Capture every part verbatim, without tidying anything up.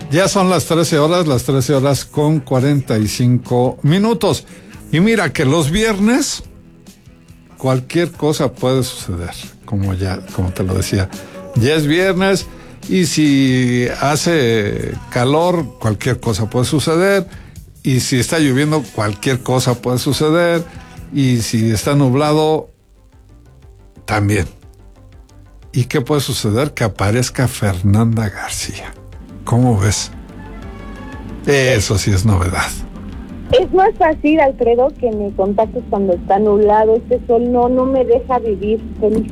Ya son las trece horas, las trece horas con cuarenta y cinco minutos. Y mira que los viernes cualquier cosa puede suceder, como ya, como te lo decía. Ya es viernes y si hace calor, cualquier cosa puede suceder. Y si está lloviendo, cualquier cosa puede suceder. Y si está nublado, también. ¿Y qué puede suceder? Que aparezca Fernanda García. ¿Cómo ves? Eso sí es novedad. Es más fácil, Alfredo, que me contactes cuando está nublado. Este sol no, no me deja vivir feliz.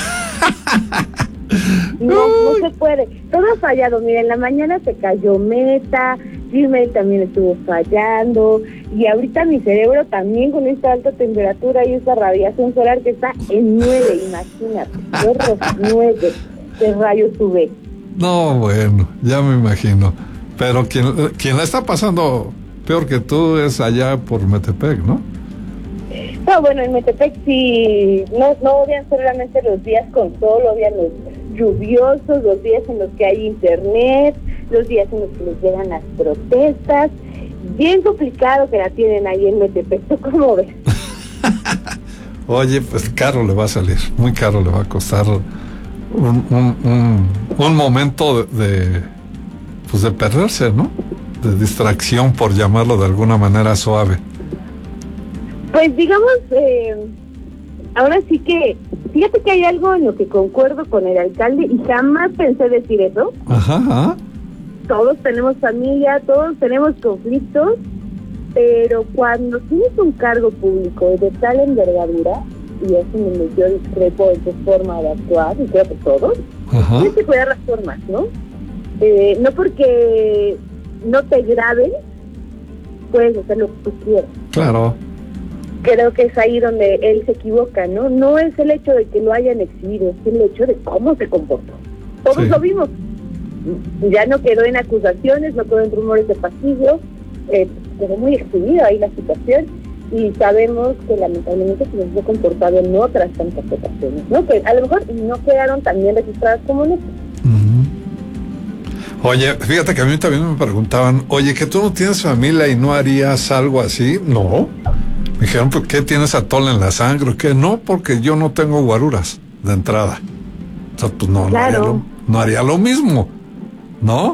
No, no se puede. Todo ha fallado. Mira, en la mañana se cayó Meta, Gmail también estuvo fallando, y ahorita mi cerebro también con esta alta temperatura y esta radiación solar que está en nueve, imagínate, otros nueve de rayos U V. No, bueno, ya me imagino. Pero quien, quien la está pasando peor que tú es allá por Metepec, ¿no? No, bueno, en Metepec sí, no, no odian solamente los días con sol, odian los lluviosos, los días en los que hay internet, los días en los que les llegan las protestas. Bien complicado que la tienen ahí en Metepec, ¿tú cómo ves? Oye, pues caro le va a salir, muy caro le va a costar un, un, un, un momento de, de, pues de perderse, ¿no? De distracción, por llamarlo de alguna manera suave. Pues digamos, eh, ahora sí que, fíjate que hay algo en lo que concuerdo con el alcalde y jamás pensé decir eso. Ajá, ajá. Todos tenemos familia, todos tenemos conflictos, pero cuando tienes un cargo público de tal envergadura, y es en donde yo discrepo en tu forma de actuar, y creo que todos, Ajá. tienes que cuidar las formas, ¿no? Eh, no porque no te graben, puedes hacer lo que tú quieras. Claro. Creo que es ahí donde él se equivoca, ¿no? No es el hecho de que lo hayan exhibido, es el hecho de cómo se comportó. Todos Sí. lo vimos. Ya no quedó en acusaciones, no quedó en rumores de pasillo, eh, quedó muy exhibido ahí la situación, y sabemos que lamentablemente se nos ha comportado en otras tantas ocasiones, ¿no? Que a lo mejor no quedaron tan bien registradas como en estas. Uh-huh. Oye, fíjate que a mí también me preguntaban, oye, que tú no tienes familia y no harías algo así. No. Me dijeron, ¿por qué tienes atole en la sangre? Que no, porque yo no tengo guaruras de entrada. O sea, pues no, Claro. no, haría lo, no haría lo mismo, ¿no?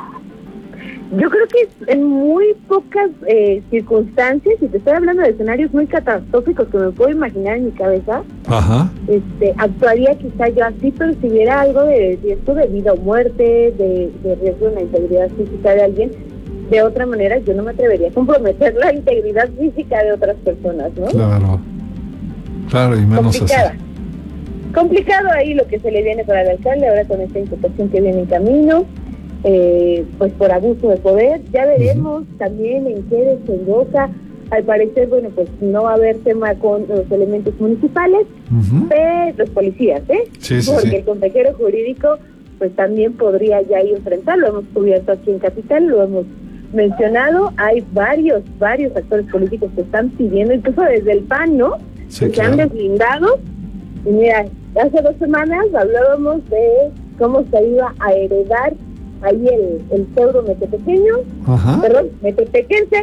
Yo creo que en muy pocas eh, circunstancias, y te estoy hablando de escenarios muy catastróficos que me puedo imaginar en mi cabeza, Ajá. este, actuaría quizá yo así, pero si hubiera algo de riesgo de vida o muerte, de, de riesgo en la integridad física de alguien, de otra manera yo no me atrevería a comprometer la integridad física de otras personas, ¿no? Claro. Claro, y menos Complicada. así. Complicado ahí lo que se le viene para el alcalde, ahora con esta imputación que viene en camino, eh, pues por abuso de poder. Ya veremos uh-huh. también en qué desemboca. Al parecer, bueno, pues no va a haber tema con los elementos municipales, Uh-huh. pero los policías, ¿eh? Sí, sí, Porque sí. el consejero jurídico, pues también podría ya ir a enfrentarlo. Lo hemos cubierto aquí en Capital, lo hemos mencionado. Hay varios, varios actores políticos que están pidiendo, incluso desde el P A N, ¿no? Sí, que claro. se han deslindado. Y mira, hace dos semanas hablábamos de cómo se iba a heredar ahí el, el feudo metepequeño, Ajá. perdón, metepequense,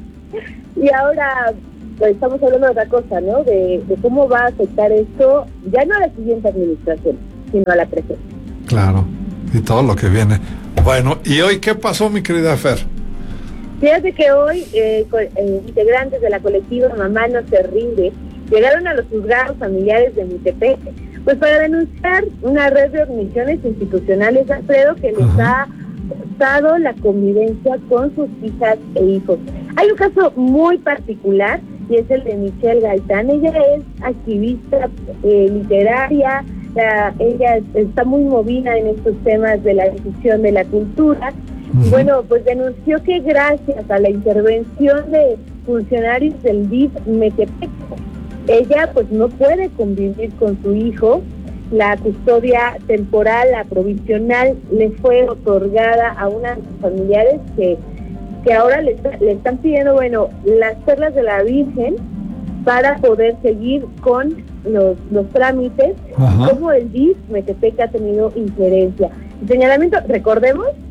y ahora pues estamos hablando de otra cosa, ¿no? De, de cómo va a afectar esto, ya no a la siguiente administración, sino a la presente. Claro, y todo lo que viene. Bueno, ¿y hoy qué pasó, mi querida Fer? Fíjate que hoy eh, co- eh, integrantes de la colectiva Mamá No Se Rinde llegaron a los juzgados familiares de Metepec, pues para denunciar una red de omisiones institucionales, Alfredo, que les Ajá. ha costado la convivencia con sus hijas e hijos. Hay un caso muy particular y es el de Michelle Gaitán. Ella es activista eh, literaria, la, ella es- está muy movida en estos temas de la difusión de la cultura. Ujú. Bueno, pues denunció que gracias a la intervención de funcionarios del D I F Metepec, ella pues no puede convivir con su hijo. La custodia temporal, la provisional, le fue otorgada a una de sus familiares que, que ahora le, está- le están pidiendo, bueno, las perlas de la Virgen para poder seguir con los, los trámites, Ajá. como el D I F Metepec ha tenido injerencia. El señalamiento, recordemos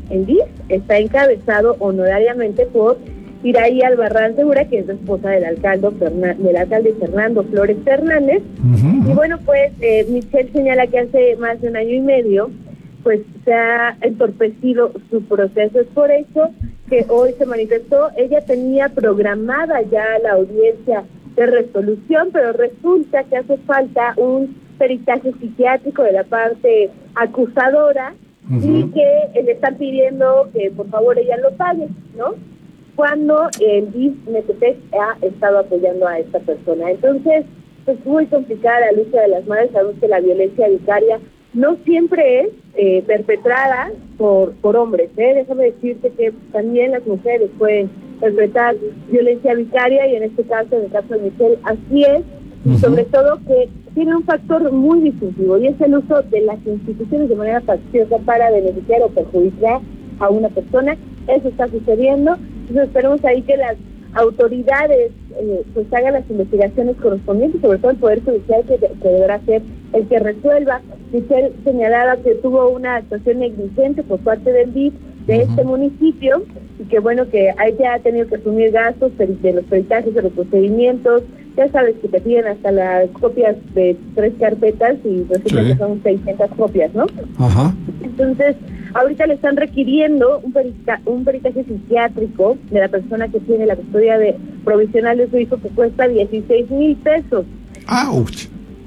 el D I F está encabezado honorariamente por Iraí Albarrán Segura, que es la esposa del alcalde, Fernan- del alcalde Fernando Flores Fernández. Uh-huh. Y bueno, pues eh, Michelle señala que hace más de un año y medio pues se ha entorpecido su proceso. Es por eso que hoy se manifestó. Ella tenía programada ya la audiencia de resolución, pero resulta que hace falta un peritaje psiquiátrico de la parte acusadora, uh-huh, y que le están pidiendo que por favor ella lo pague, ¿no? Cuando el D I F Metepec ha estado apoyando a esta persona. Entonces, es muy complicada la lucha de las madres. Sabemos que la violencia vicaria no siempre es eh, perpetrada por por hombres, ¿eh? Déjame decirte que también las mujeres pueden perpetrar violencia vicaria, y en este caso, en el caso de Michelle, así es, y sobre todo que tiene un factor muy distintivo, y es el uso de las instituciones de manera facciosa para beneficiar o perjudicar a una persona. Eso está sucediendo. Entonces esperemos ahí que las autoridades eh, pues hagan las investigaciones correspondientes, sobre todo el Poder Judicial, que, que deberá ser el que resuelva. Michelle señalaba que tuvo una actuación negligente por parte del D I F de uh-huh. este municipio, y que bueno, que ella ha tenido que asumir gastos de los peritajes, de los procedimientos. Ya sabes que te piden hasta las copias de tres carpetas y resulta sí. que son seiscientas copias, ¿no? Ajá. Entonces, ahorita le están requiriendo un, perita, un peritaje psiquiátrico de la persona que tiene la custodia de provisional de su hijo, que cuesta dieciséis mil pesos. ¡Auch!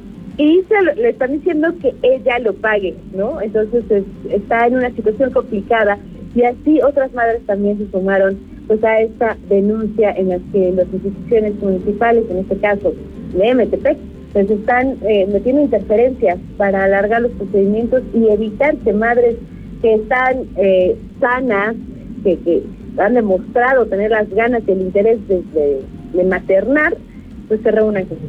Y se, le están diciendo que ella lo pague, ¿no? Entonces es, está en una situación complicada, y así otras madres también se sumaron pues a esta denuncia en la que las instituciones municipales, en este caso de Metepec, pues están eh, metiendo interferencias para alargar los procedimientos y evitar que madres que están eh, sanas, que, que han demostrado tener las ganas y el interés de, de, de maternar, pues se reúnan con sus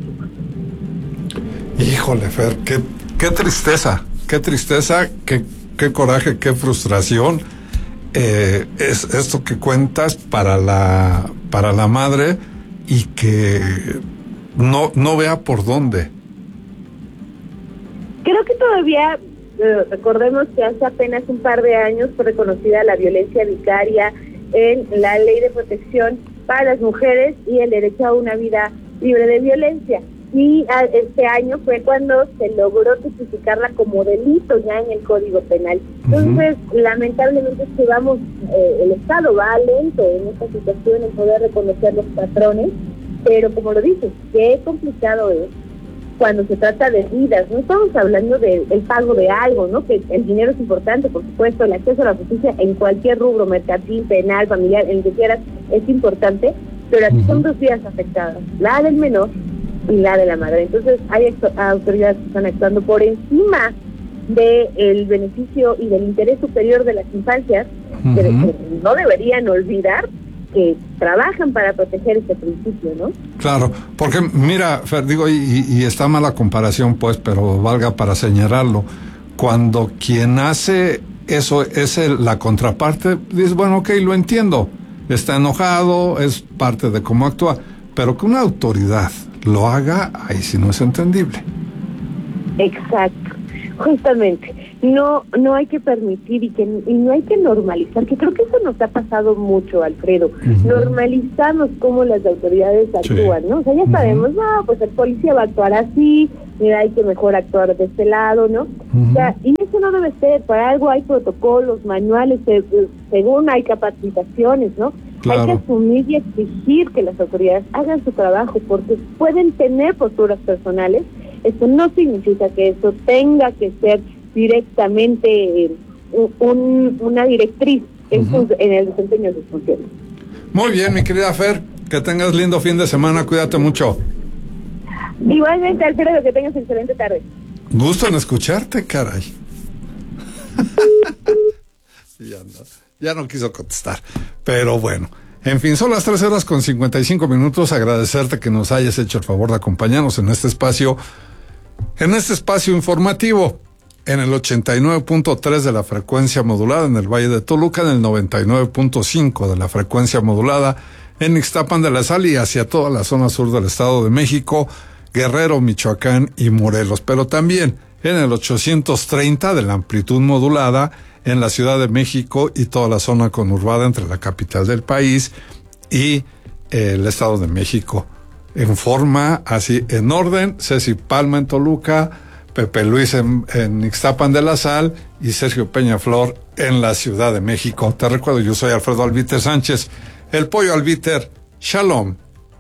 hijos. Híjole, Fer, qué, qué tristeza, qué tristeza, qué, qué coraje, qué frustración. Eh, es esto que cuentas para la para la madre, y que no no vea por dónde. Creo que todavía eh, recordemos que hace apenas un par de años fue reconocida la violencia vicaria en la Ley de Protección para las Mujeres y el derecho a una vida libre de violencia. Y a, este año fue cuando se logró tipificarla como delito ya en el Código Penal. Entonces, uh-huh. lamentablemente es que vamos, eh, el Estado va lento en esta situación en poder reconocer los patrones, pero como lo dices, qué complicado es cuando se trata de vidas. No estamos hablando del de, pago de algo, ¿no? Que el dinero es importante, por supuesto, el acceso a la justicia en cualquier rubro, mercantil, penal, familiar, en el que quieras, es importante, pero aquí uh-huh. son dos vidas afectadas, la del menor y la de la madre. Entonces hay autoridades que están actuando por encima del beneficio y del interés superior de las infancias, uh-huh. que, que no deberían olvidar que trabajan para proteger este principio, ¿no? Claro, porque mira, Fer, digo, y, y está mala comparación, pues, pero valga para señalarlo. Cuando quien hace eso es el, la contraparte, dice, bueno, ok, lo entiendo, está enojado, es parte de cómo actúa, pero que una autoridad lo haga, ahí sí no es entendible. Exacto, justamente. No no hay que permitir y que y no hay que normalizar, que creo que eso nos ha pasado mucho, Alfredo. Uh-huh. Normalizamos cómo las autoridades actúan, sí. ¿no? O sea, ya sabemos, uh-huh. no, pues el policía va a actuar así, mira, hay que mejor actuar de este lado, ¿no? Uh-huh. O sea, y eso no debe ser, para algo hay protocolos, manuales, según hay capacitaciones, ¿no? Claro. Hay que asumir y exigir que las autoridades hagan su trabajo, porque pueden tener posturas personales. Eso no significa que eso tenga que ser directamente eh, un, una directriz en, uh-huh. su, en el desempeño de sus funciones. Muy bien, mi querida Fer, que tengas lindo fin de semana, cuídate mucho. Igualmente, Alfredo, que tengas excelente tarde. Gusto en escucharte, caray. ya, no, ya no quiso contestar, pero bueno. En fin, son las tres horas con cincuenta y cinco minutos. Agradecerte que nos hayas hecho el favor de acompañarnos en este espacio, en este espacio informativo, en el ochenta y nueve punto tres de la frecuencia modulada en el Valle de Toluca, en el noventa y nueve punto cinco de la frecuencia modulada en Ixtapan de la Sal y hacia toda la zona sur del Estado de México, Guerrero, Michoacán y Morelos, pero también en el ochocientos treinta de la amplitud modulada en la Ciudad de México y toda la zona conurbada entre la capital del país y eh, el Estado de México. En forma, así, en orden, Ceci Palma en Toluca, Pepe Luis en, en Ixtapan de la Sal y Sergio Peñaflor en la Ciudad de México. Te recuerdo, yo soy Alfredo Albiter Sánchez, el Pollo Albiter. Shalom.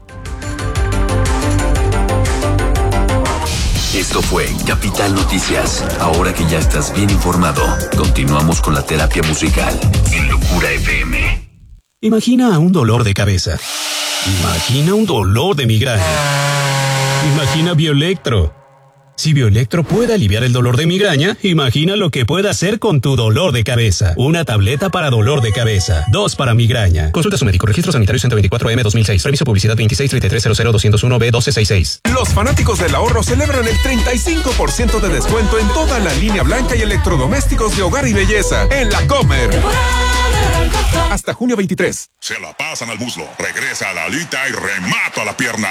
Esto fue Capital Noticias. Ahora que ya estás bien informado, continuamos con la terapia musical en Locura F M. Imagina un dolor de cabeza. Imagina un dolor de migraña. Imagina Bioelectro. Si Bioelectro puede aliviar el dolor de migraña, imagina lo que puede hacer con tu dolor de cabeza. Una tableta para dolor de cabeza. Dos para migraña. Consulta a su médico. Registro Sanitario ciento veinticuatro M dos mil seis. Permiso publicidad veintiséis treinta y tres cero cero doscientos uno B doce sesenta y seis. Los fanáticos del ahorro celebran el treinta y cinco por ciento de descuento en toda la línea blanca y electrodomésticos de hogar y belleza en La Comer. Hasta junio veintitrés. Se la pasan al muslo, regresa a la alita y remata a la pierna.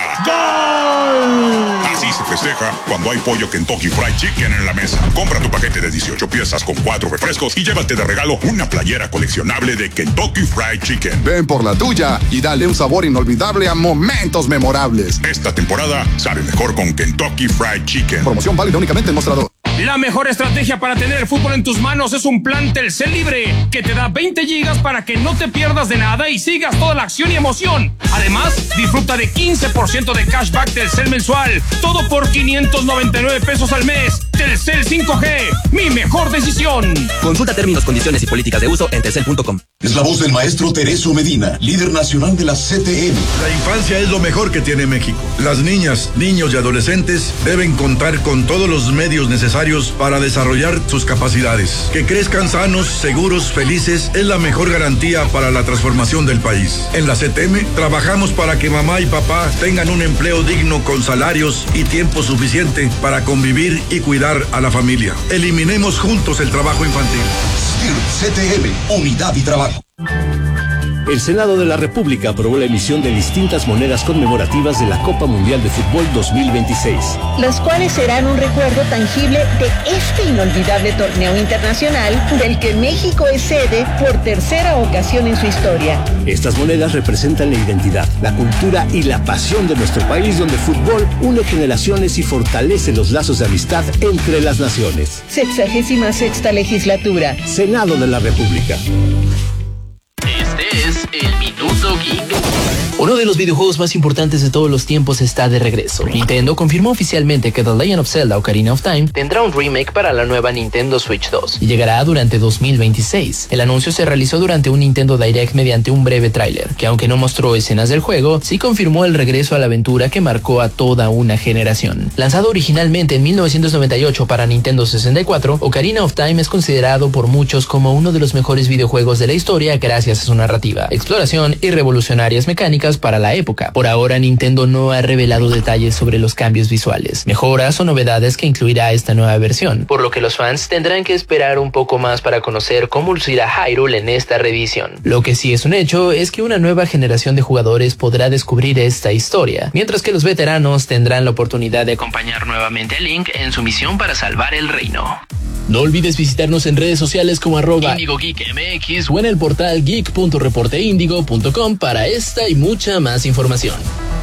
¡Gol! Así se festeja cuando hay pollo Kentucky Fried Chicken en la mesa. Compra tu paquete de dieciocho piezas con cuatro refrescos y llévate de regalo una playera coleccionable de Kentucky Fried Chicken. Ven por la tuya y dale un sabor inolvidable a momentos memorables. Esta temporada sale mejor con Kentucky Fried Chicken. Promoción válida únicamente en mostrador. La mejor estrategia para tener el fútbol en tus manos es un plan Telcel Libre que te da veinte gigas para que no te pierdas de nada y sigas toda la acción y emoción. Además, disfruta de quince por ciento de cashback Telcel mensual. Todo por quinientos noventa y nueve pesos al mes. Telcel cinco G, mi mejor decisión. Consulta términos, condiciones y políticas de uso en telcel punto com. Es la voz del maestro Tereso Medina, líder nacional de la C T M. La infancia es lo mejor que tiene México. Las niñas, niños y adolescentes deben contar con todos los medios necesarios para desarrollar sus capacidades. Que crezcan sanos, seguros, felices es la mejor garantía para la transformación del país. En la C T M trabajamos para que mamá y papá tengan un empleo digno con salarios y tiempo suficiente para convivir y cuidar a la familia. Eliminemos juntos el trabajo infantil. S T I R C T M, Unidad y Trabajo. El Senado de la República aprobó la emisión de distintas monedas conmemorativas de la Copa Mundial de Fútbol dos mil veintiséis. Las cuales serán un recuerdo tangible de este inolvidable torneo internacional del que México es sede por tercera ocasión en su historia. Estas monedas representan la identidad, la cultura y la pasión de nuestro país, donde el fútbol une generaciones y fortalece los lazos de amistad entre las naciones. Sexagésima sexta legislatura. Senado de la República. Este es el Minuto Geek. Uno de los videojuegos más importantes de todos los tiempos está de regreso. Nintendo confirmó oficialmente que The Legend of Zelda Ocarina of Time tendrá un remake para la nueva Nintendo Switch dos y llegará durante dos mil veintiséis. El anuncio se realizó durante un Nintendo Direct mediante un breve tráiler, que aunque no mostró escenas del juego, sí confirmó el regreso a la aventura que marcó a toda una generación. Lanzado originalmente en mil novecientos noventa y ocho para Nintendo sesenta y cuatro, Ocarina of Time es considerado por muchos como uno de los mejores videojuegos de la historia gracias a su narrativa, exploración y revolucionarias mecánicas para la época. Por ahora, Nintendo no ha revelado detalles sobre los cambios visuales, mejoras o novedades que incluirá esta nueva versión, por lo que los fans tendrán que esperar un poco más para conocer cómo lucirá Hyrule en esta reedición. Lo que sí es un hecho es que una nueva generación de jugadores podrá descubrir esta historia, mientras que los veteranos tendrán la oportunidad de acompañar nuevamente a Link en su misión para salvar el reino. No olvides visitarnos en redes sociales como arroba IndigoGeekMX o en el portal geek punto reporteindigo punto com para esta y mucha más información.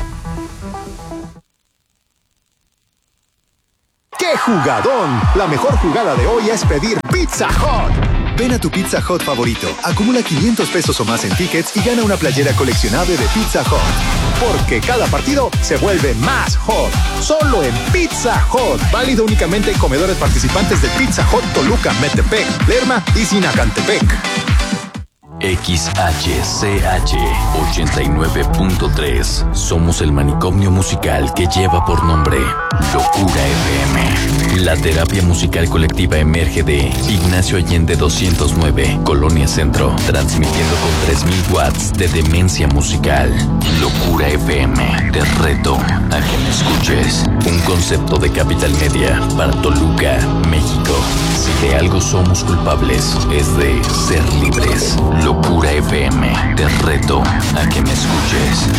¡Qué jugadón! La mejor jugada de hoy es pedir Pizza Hut. Ven a tu Pizza Hut favorito, acumula quinientos pesos o más en tickets y gana una playera coleccionable de Pizza Hut. Porque cada partido se vuelve más hot. Solo en Pizza Hut. Válido únicamente en comedores participantes de Pizza Hut Toluca, Metepec, Lerma y Sinacantepec. X H C H ochenta y nueve punto tres. Somos el manicomio musical que lleva por nombre Locura F M. La terapia musical colectiva emerge de Ignacio Allende doscientos nueve, Colonia Centro, transmitiendo con tres mil watts de demencia musical. Locura F M, te reto a que me escuches. Un concepto de Capital Media para Toluca, México. Si de algo somos culpables, es de ser libres. Locura F M, te reto a que me escuches.